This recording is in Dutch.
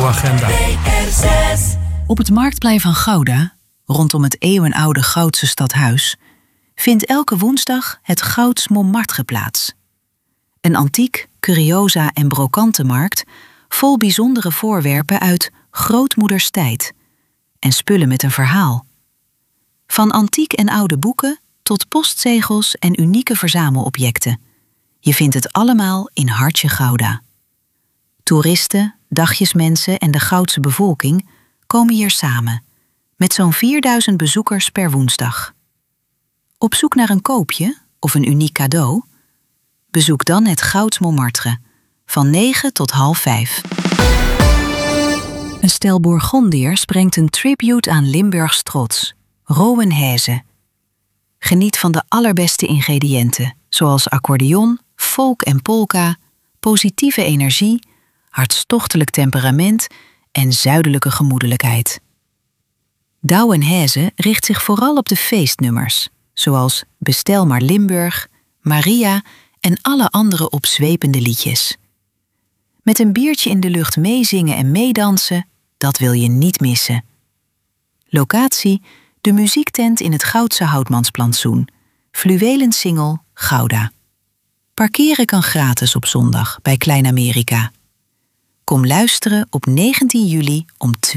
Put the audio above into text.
agenda. Op het marktplein van Gouda, rondom het eeuwenoude Goudse stadhuis, vindt elke woensdag het Gouds Montmartre plaats. Een antiek, curiosa en brokantenmarkt vol bijzondere voorwerpen uit grootmoeders tijd en spullen met een verhaal. Van antiek en oude boeken tot postzegels en unieke verzamelobjecten. Je vindt het allemaal in Hartje Gouda. Toeristen, dagjesmensen en de Goudse bevolking komen hier samen, met zo'n 4000 bezoekers per woensdag. Op zoek naar een koopje of een uniek cadeau? Bezoek dan het Gouds Montmartre, van 9 tot 4:30. Een stel Bourgondiërs brengt een tribute aan Limburgs trots, Rowenheze. Geniet van de allerbeste ingrediënten, zoals accordeon, folk en polka, positieve energie, hartstochtelijk temperament en zuidelijke gemoedelijkheid. Douwenheze richt zich vooral op de feestnummers, zoals Bestel maar Limburg, Maria en alle andere opzwepende liedjes. Met een biertje in de lucht meezingen en meedansen, dat wil je niet missen. Locatie: de muziektent in het Goudse Houtmansplantsoen, Fluwelen Singel, Gouda. Parkeren kan gratis op zondag bij Klein Amerika. Kom luisteren op 19 juli om 2:00.